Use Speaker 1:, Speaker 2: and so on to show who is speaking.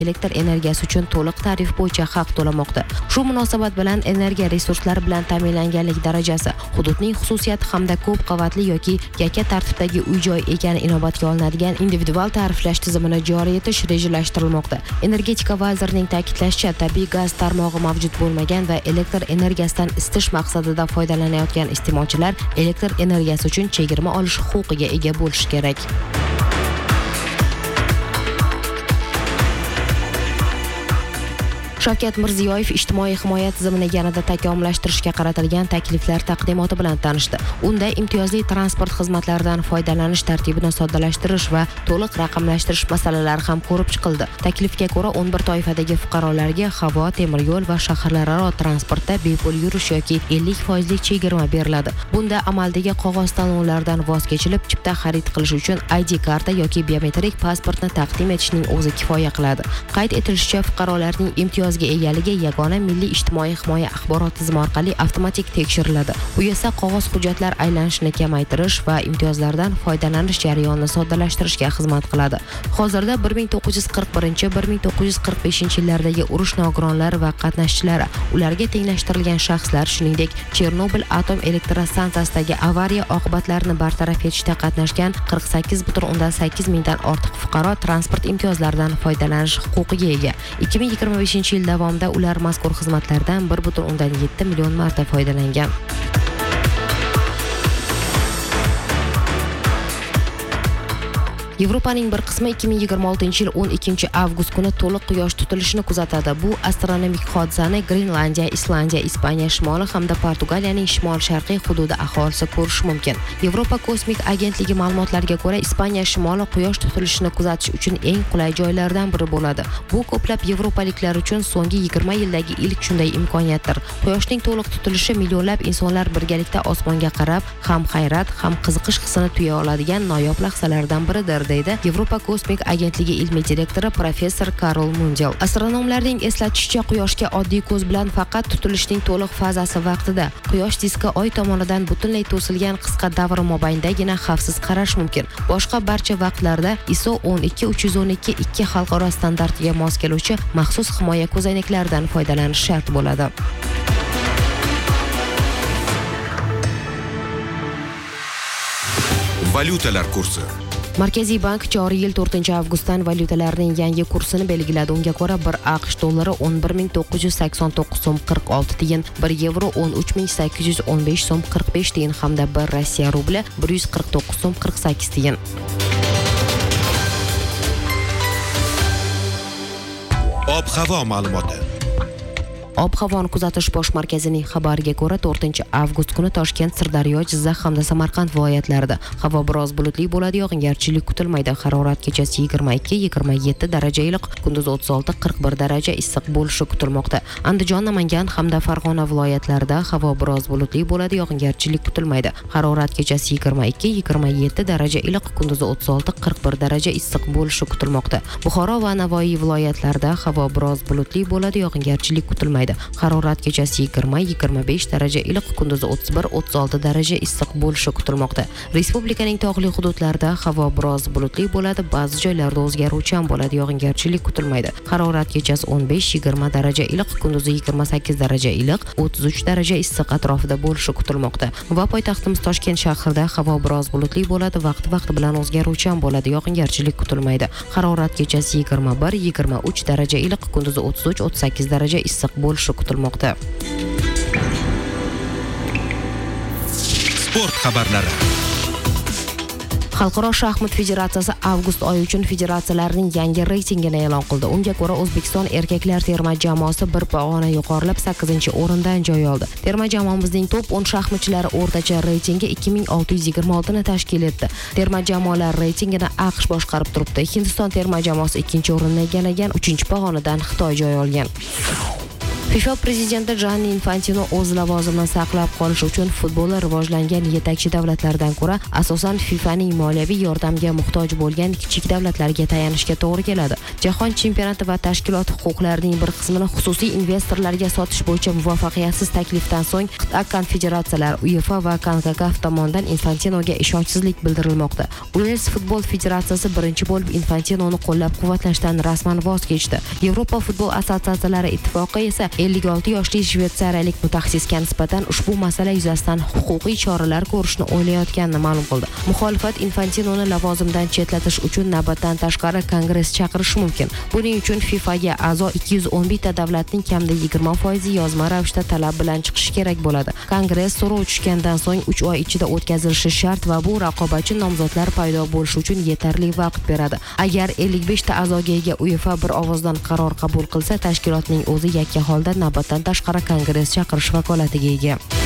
Speaker 1: elektr energiyasi uchun to'liq tarif bo'yicha haq to'lamoqda. Shu munosabat bilan energiya resurslari bilan ta'minlanganlik darajasi, hududning xususiyati hamda ko'p qavatli yoki yakka tartibdagi uy-joy ekani inobatga olinadigan individual ta'riflash tizimini joriy etish rejalashtirilmoqda. Energetika vazirining ta'kidlashicha, tabiiy gaz tarmog'i mavjud bo'lmagan va elektr energiyasidan isitish maqsadida foydalanayotgan iste'molchilar elektr energiyasi uchun chegirma olish huquqiga ega bo'lishi kerak. Shavkat Mirziyoyev ijtimoiy himoya tizimini yanada takomillashtirishga qaratilgan takliflar taqdimoti bilan tanishdi. Unda imtiyozli transport xizmatlaridan foydalanish tartibini soddalashtirish va to'liq raqamlashtirish masalalari ham ko'rib chiqildi. Taklifga ko'ra 11 toifadagi fuqarolarga havo, temir yo'l va shaharlararo transportda bepul yurish yoki 50% chegirma beriladi. Bunda amaldagi qog'oz talonlardan voz kechilib, chipta xarid qilish uchun ID karta yoki biometrik pasportni taqdim etishning o'zi kifoya qiladi. Qayd etilishicha, fuqarolarning imtiyozga egaligi yagona milliy ijtimoiy himoya axborot tizimi orqali avtomatik tekshiriladi. Bu esa qog'oz hujjatlar aylanishini kamaytirish va imtiyozlardan foydalanish jarayonini soddalashtirishga xizmat qiladi. Hozirda 1941-1945 yillardagi urush nogironlari va qatnashchilari, ularga tenglashtirilgan shaxslar, shuningdek Chernobil atom elektrostansiyasidagi avariya oqibatlarini bartaraf etishda qatnashgan 48,8 mingdan ortiq fuqaro transport imtiyozlaridan foydalanish huquqiga ega. 2025 yil davomida ular mazkur xizmatlardan 1,7 million marta foydalangan. Yevropaning bir qismi 2026 yil 12 avgust kuni to'liq quyosh tutilishini kuzatadi. Bu astronomik hodisani Grenlandiya, Islandiya, Ispaniya shimoli hamda Portugaliyaning shimol-sharqiy hududi aholisi ko'rishi mumkin. Yevropa kosmik agentligi ma'lumotlariga ko'ra, Ispaniya shimoli quyosh tutilishini kuzatish uchun eng qulay joylardan biri bo'ladi. Bu ko'plab yevropaliklar uchun so'nggi 20 yildagi ilk shunday imkoniyatdir. Quyoshning to'liq tutilishi millionlab insonlar birgalikda osmonga qarab, ham hayrat, ham qiziqish hissini tuya oladigan noyob lahzalardan biridir, deydi Yevropa kosmik agentligi ilmiy direktori professor Karol Mundel. Astronomlarning eslatishicha, quyoshga oddiy ko'z bilan faqat tutilishning to'liq fazasi vaqtida quyosh diski oy tomonidan butunlay to'silgan qisqa davr mobaynidagina xavfsiz qarash mumkin. Boshqa barcha vaqtlarda ISO 12312 xalqaro standartiga mos keluvchi maxsus himoya ko'zoynaklaridan foydalanish shart bo'ladi.
Speaker 2: Valyutalar kursi.
Speaker 1: Markaziy bank joriy yil 4-avgustdan valyutalarning yangi kursini belgiladi. Unga ko'ra 1 AQSh dollari 11.989 so'm 46 tiyin, 1 yevro 13.815 so'm 45 tiyin hamda 1 Rossiya rubli 149 so'm 48 tiyin.
Speaker 2: Ob-havo ma'lumoti.
Speaker 1: Ob-havoni kuzatish bosh markazining xabariga ko'ra 4-avgust kuni Toshkent, Sirdaryo, Jizzax hamda Samarqand viloyatlarida havo biroz bulutli bo'ladi, yog'ingarchilik kutilmaydi. Harorat kechasi 22-27 daraja iliq, kunduz 36-41 daraja issiq bo'lishi kutilmoqda. Andijon, Namangan hamda Farg'ona viloyatlarida havo biroz bulutli bo'ladi, yog'ingarchilik kutilmaydi. Harorat kechasi 22-27 daraja iliq, kunduz 36-41 daraja issiq bo'lishi kutilmoqda. Buxoro va Navoiy viloyatlarida havo biroz bulutli bo'ladi, yog'ingarchilik kutilmaydi. Harorat kechasi 20-25 daraja iliq, kunduzi 31-36 daraja issiq bo'lishi kutilmoqda. Respublikaning tog'li hududlarida havo biroz bulutli bo'ladi, ba'zi joylarda o'zgaruvchan bo'ladi, yog'ingarchilik kutilmaydi. Harorat kechasi 15-20 daraja iliq, kunduzi 28 daraja iliq, 33 daraja issiq atrofida bo'lishi kutilmoqda. Va poytaxtimiz Toshkent shahrida havo biroz bulutli bo'ladi, vaqti bilan o'zgaruvchan bo'ladi, yog'ingarchilik kutilmaydi. Harorat kechasi 21-23 daraja iliq, kunduzi 33-38 daraja issiq bo'lishi kutilmoqda.
Speaker 2: Sport xabarlari.
Speaker 1: Xalqaro shaxmat federatsiyasi avgust oyi uchun federatsiyalarning yangi reytingini e'lon qildi. Unga ko'ra O'zbekiston erkaklar terma jamoasi bir pog'ona yuqorilab 8-o'rindan joy oldi. Terma jamoamizning top 10 shaxmatchilari o'rtacha reytingi 2626 ni tashkil etdi. Terma jamoalar reytingini AQSh boshqarib turibdi. Hindiston terma jamoasi 2-o'rinni egallagan, 3-pog'onadan Xitoy joy olgan. FIFA prezidenti Gianni Infantino o'z lavozimini saqlab qolish uchun futbolni rivojlangan yetakchi davlatlardan ko'ra asosan FIFAning moliyaviy yordamga muhtoj bo'lgan kichik davlatlarga tayanishga to'g'ri keladi. Jahon chempionati va tashkilot huquqlarining bir qismini xususiy investorlarga sotish bo'yicha muvaffaqiyatsiz taklifdan so'ng qit'a konfederatsiyalar UEFA va CONCACAF tomonidan Infantinoga ishonchsizlik bildirilmoqda. Uels futbol federatsiyasi birinchi bo'lib Infantinoni qo'llab-quvvatlashdan rasman voz kechdi. Yevropa futbol assotsiatsiyalari ittifoqi esa 56 yoshli shvetsariyalik mutaxassisga nisbatan ushbu masala yuzasidan huquqiy choralar ko'rishni o'ylayotganini ma'lum qildi. Muxolifat Infantinoni lavozimdan chetlatish uchun navbatdan tashqari kongress chaqirishi mumkin. Buning uchun FIFAga a'zo 211 ta davlatning kamida 20% yozma ravishda talab bilan chiqishi kerak bo'ladi. Kongress so'rov tushgandan so'ng 3 oy ichida o'tkazilishi shart va bu raqobatchi nomzodlar paydo bo'lishi uchun yetarli vaqt beradi. Agar 55 ta a'zoga ega UEFA bir ovozdan qaror qabul qilsa, tashkilotning o'zi yakka holda navbatdan tashqari kongress chaqirish vakolatiga ega.